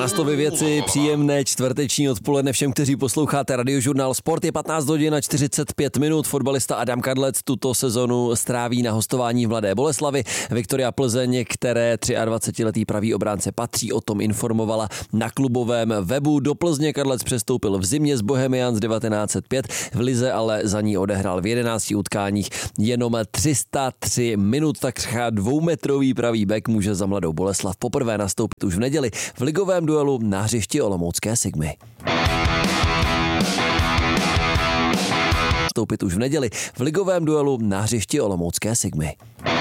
na stovy věci, příjemné čtvrteční odpoledne všem, kteří posloucháte Radiožurnál Sport. Je 15 hodin a 45 minut. Fotbalista Adam Kadlec tuto sezonu stráví na hostování v Mladé Boleslavi. Viktoria Plzeň, které 23letý pravý obránce patří, o tom informovala na klubovém webu. Do Plzně Kadlec přestoupil v zimě z Bohemians 1905, v lize ale za ní odehrál v 11 utkáních jenom 303 minut, takřka dvoumetrový pravý bek může za Mladou Boleslav poprvé nastoupit už v neděli v ligovém duelu na hřišti olomoucké Sigmy. Nastoupit už v neděli v ligovém duelu na hřišti olomoucké Sigmy.